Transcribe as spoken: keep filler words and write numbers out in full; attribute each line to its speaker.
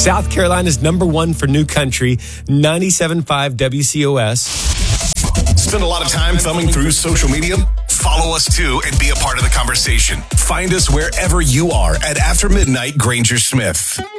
Speaker 1: South Carolina's number one for new country, ninety-seven point five W C O S.
Speaker 2: Spend a lot of time thumbing through social media? Follow us too and be a part of the conversation. Find us wherever you are at After Midnight Granger Smith.